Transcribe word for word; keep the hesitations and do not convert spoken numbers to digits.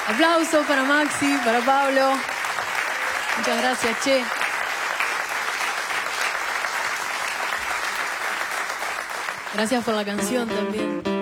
Aplausos para Maxi, para Pablo. Muchas gracias, che. Gracias por la canción también.